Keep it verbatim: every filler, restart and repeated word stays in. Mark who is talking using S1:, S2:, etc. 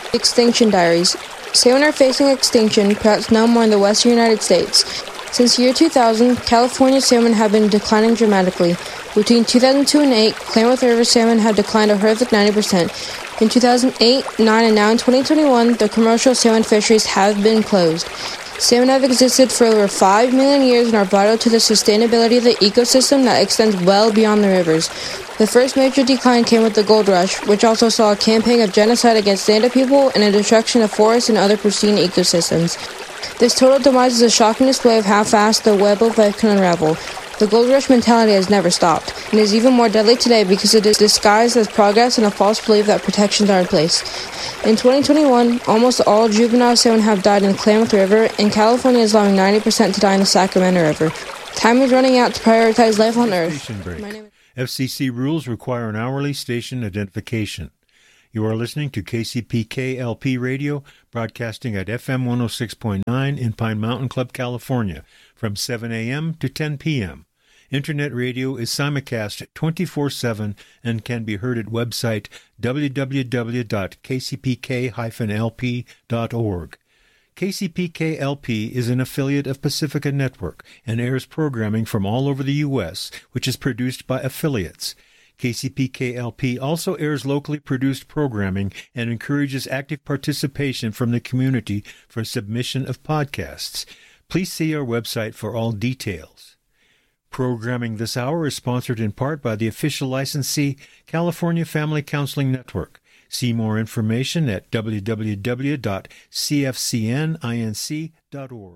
S1: Extinction Diaries. Salmon are facing extinction, perhaps no more in the western United States. Since the year two thousand, California salmon have been declining dramatically. Between two thousand two and eight, Klamath River salmon have declined a horrific ninety percent. In two thousand eight, nine, and now in twenty twenty-one, the commercial salmon fisheries have been closed. Salmon have existed for over five million years and are vital to the sustainability of the ecosystem that extends well beyond the rivers. The first major decline came with the gold rush, which also saw a campaign of genocide against Native people and a destruction of forests and other pristine ecosystems. This total demise is a shocking display of how fast the web of life can unravel. The gold rush mentality has never stopped, and is even more deadly today because it is disguised as progress and a false belief that protections are in place. In twenty twenty-one, almost all juvenile salmon have died in the Klamath River, and California is allowing ninety percent to die in the Sacramento River. Time is running out to prioritize life on Earth. My name is-
S2: F C C rules require an hourly station identification. You are listening to K C P K L P Radio, broadcasting at F M one oh six point nine in Pine Mountain Club, California, from seven a.m. to ten p.m. Internet radio is simulcast twenty-four seven and can be heard at website w w w dot k c p k dash l p dot org. K C P K L P is an affiliate of Pacifica Network and airs programming from all over the U S, which is produced by affiliates. K C P K L P also airs locally produced programming and encourages active participation from the community for submission of podcasts. Please see our website for all details. Programming this hour is sponsored in part by the official licensee, California Family Counseling Network. See more information at w w w dot c f c n inc dot org.